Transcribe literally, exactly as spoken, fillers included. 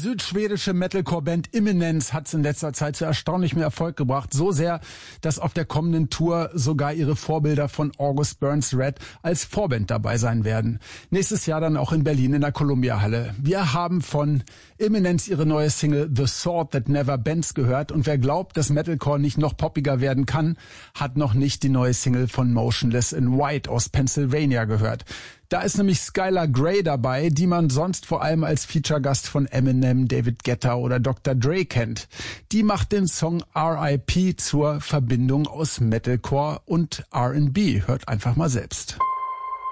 südschwedische Metalcore-Band Imminence hat es in letzter Zeit zu erstaunlichem Erfolg gebracht. So sehr, dass auf der kommenden Tour sogar ihre Vorbilder von August Burns Red als Vorband dabei sein werden. Nächstes Jahr dann auch in Berlin in der Columbia-Halle. Wir haben von Imminence ihre neue Single The Sword That Never Bends gehört. Und wer glaubt, dass Metalcore nicht noch poppiger werden kann, hat noch nicht die neue Single von Motionless in White aus Pennsylvania gehört. Da ist nämlich Skylar Grey dabei, die man sonst vor allem als Feature-Gast von Eminem, David Guetta oder Doktor Dre kennt. Die macht den Song R I P zur Verbindung aus Metalcore und R and B. Hört einfach mal selbst.